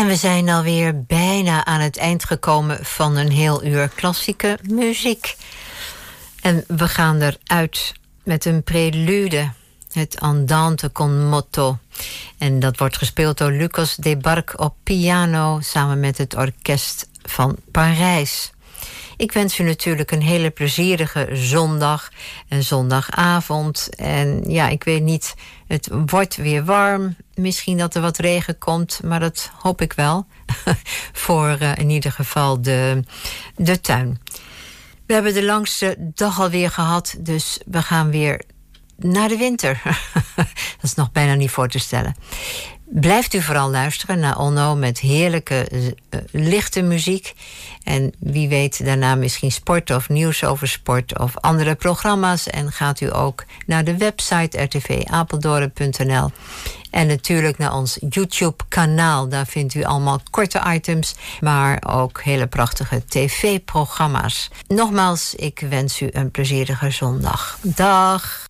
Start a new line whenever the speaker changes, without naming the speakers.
En we zijn alweer bijna aan het eind gekomen van een heel uur klassieke muziek. En we gaan eruit met een prelude, het Andante con moto. En dat wordt gespeeld door Lucas Debargue op piano samen met het orkest van Parijs. Ik wens u natuurlijk een hele plezierige zondag en zondagavond. En ja, ik weet niet, het wordt weer warm. Misschien dat er wat regen komt, maar dat hoop ik wel. Voor in ieder geval de tuin. We hebben de langste dag alweer gehad, dus we gaan weer naar de winter. Dat is nog bijna niet voor te stellen. Blijft u vooral luisteren naar Onno met heerlijke, lichte muziek. En wie weet daarna misschien sport of nieuws over sport of andere programma's. En gaat u ook naar de website rtvapeldoorn.nl. En natuurlijk naar ons YouTube-kanaal. Daar vindt u allemaal korte items, maar ook hele prachtige tv-programma's. Nogmaals, ik wens u een plezierige zondag. Dag!